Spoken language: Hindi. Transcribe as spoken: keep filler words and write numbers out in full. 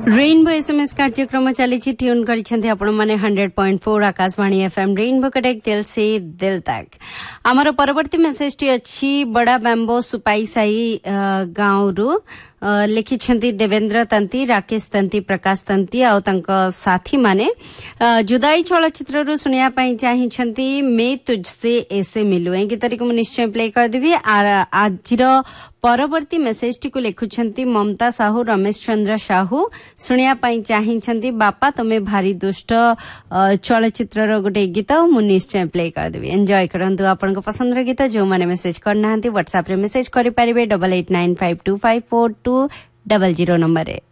रेनबो एसएमएस कार्यक्रम चली ट्यून कर hundred point four Akashvani FM rainbow कटेक्ट दिल से दिल तक। आमर परवर्ती मेसेज टी अच्छी बड़ा बैम्बो सुपाई साई गाँव रु लिखिछंती देवेंद्र तंती, राकेश तंती, प्रकाश तंती आउ तंक साथी माने जुदाई चलचित्र रु सुनिया पई चाहिछंती मैं तुझसे ऐसे मिलू। ए गीत को निश्चय प्ले कर देबी। आजिर परवर्ती मेसेज टी को लिखुछंती ममता साहू, रमेश चंद्र साहू सुनिया पई चाहिछंती बापा तमे भारी दुष्ट चलचित्र रो गोटे गीत मु निश्चय प्ले कर देबी। एंजॉय करंतु आपन को पसंद रो गीत। जो माने मेसेज करना हंती व्हाट्सएप रे मेसेज करि परिबे double eight nine five to five four to double zero number रे।